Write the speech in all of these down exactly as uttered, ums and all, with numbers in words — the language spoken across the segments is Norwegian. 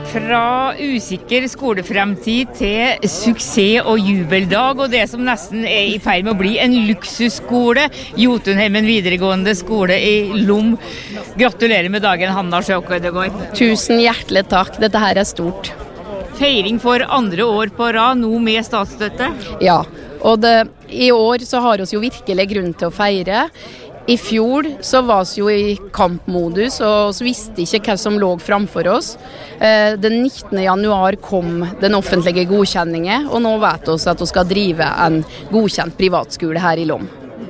Fra usikker skolefremtid til suksess og jubeldag, og det som nesten er i ferd med å bli en luksusskole, Jotunheimen videregående skole i Lom. Gratulerer med dagen, Hanna Sjøkødegård. Tusen hjertelig takk, dette her er stort. Feiring for andre år på rad, nå med statsstøtte? Ja, og det, i år så har vi jo virkelig grunn til å feire. I fjor så var vi jo i kampmodus, og vi visste ikke hva som lå framfor oss. Den nittende januar kom den offentlige godkjenningen, og nå vet vi at vi skal drive en godkjent privatskole her i Lom.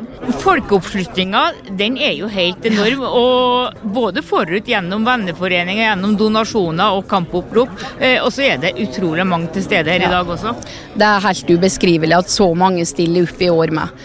Folkeoppslutningen, den er jo helt enorm, og både forut gjennom venneforeninger, gjennom donasjoner og kampopprop, og så er det utrolig mange til stede her ja. I dag også. Det er helt ubeskrivelig at så mange stiller opp i år med.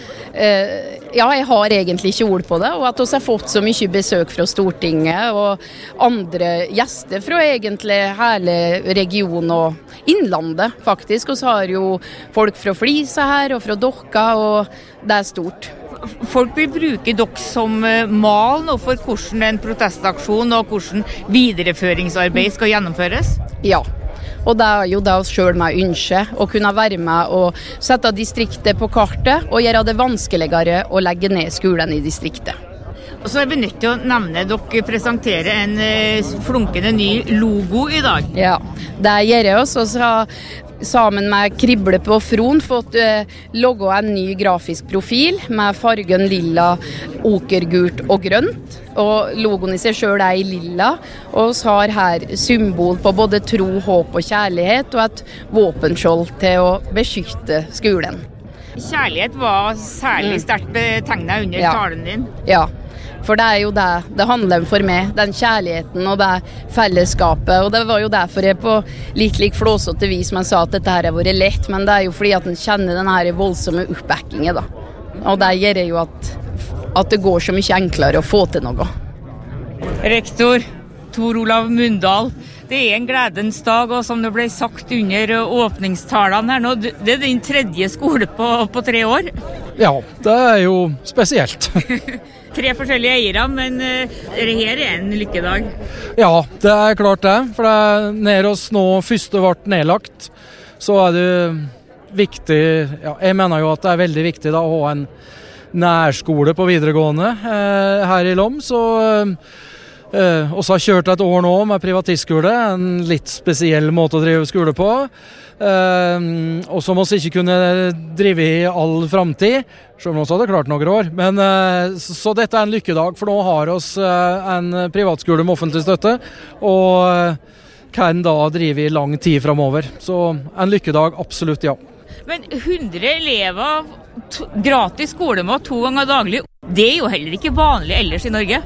Ja, jeg har egentlig ikke ord på det, og at vi har fått så mye besøk fra Stortinget og andre gjester fra egentlig hele regionen og innlandet faktisk, og så har jo folk fra Flisa her og fra Dokka, og det er stort. Folk vil bruke dere som mal nå for hvordan en protestaksjon og hvordan videreføringsarbeid skal gjennomføres? Ja. Og det er jo det oss selv med ønske, å kunne være med og sette distriktet på kartet og gjøre det vanskeligere å legge ned skolen i distriktet. Og så er vi nødt til å nevne at dere presenterer en flunkende ny logo i dag. Ja, det gjør jeg også. Og så har sammen med Krible på Fron fått uh, logge en ny grafisk profil med fargen lilla, okergult og grønt. Og logoen i seg selv er i lilla, og vi har her symbol på både tro, håp og kjærlighet, og et våpenskjold til å beskytte skolen. Kjærlighet var særlig sterkt betegnet under ja. Talen din. Ja, for det er jo det det handler om for meg, den kjærligheten og det fellesskapet, og det var jo derfor jeg på litt lik flåsete vis man sa at dette her har vært lett, men det er jo fordi at en kjenner den her voldsomme oppbackingen da, og det gjør jo at at det går så mye enklere å få til noe. Rektor Tor Olav Mundal, det er en gledens dag, og som det ble sagt under åpningstalene her nå, det er din tredje skole på, på tre år. Ja, det er jo spesielt. Tre forskjellige eiere, men uh, det her er en lykkedag. Ja, det er klart det, for det er nede oss nå første ble nedlagt, så er det viktig, ja, jeg mener jo at det er veldig viktig da, å ha en nærskole på videregående eh, her i Lom, så eh, også har kjørt et år nå med privatistskole, en litt spesiell måte å drive skole på, eh, og som oss ikke kunne drive i all fremtid, selv om vi også hadde klart noen år, men eh, så, så dette er en lykkedag, for nå har oss eh, en privatskole med offentlig støtte, og eh, kan da drive i lang tid fremover, så en lykkedag, absolutt ja. Men hundre elever, to, gratis skolemat to ganger daglig, det er jo heller ikke vanlig ellers i Norge.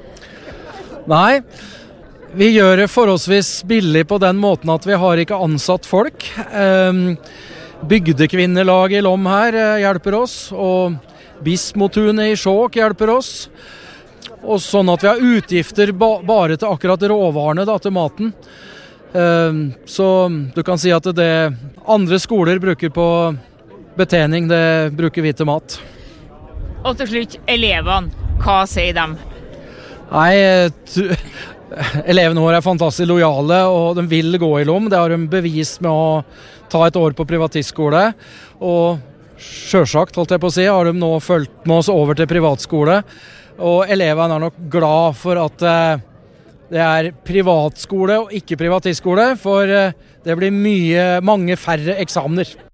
Nei, vi gjør det forholdsvis billig på den måten at vi har ikke ansatt folk. Um, Bygdekvinnelag i Lom her hjelper oss, og Bismotunet i Skjåk hjelper oss. Og sånn at vi har utgifter ba- bare til akkurat råvarene da, til maten. Uh, så du kan si at det andre skoler bruker på betjening, det bruker vi til mat. Og til slutt, elevene, hva sier de? Nei, tu, elevene våre er fantastisk lojale, og de vil gå i Lom. Det har de bevist med å ta et år på privatistskole, og selvsagt, holdt jeg på å si, har de nå fulgt med oss over til privatskole, og elevene er nok glad for at uh, det er privatskole og ikke privatistskole, for det blir mye, mange færre eksamener.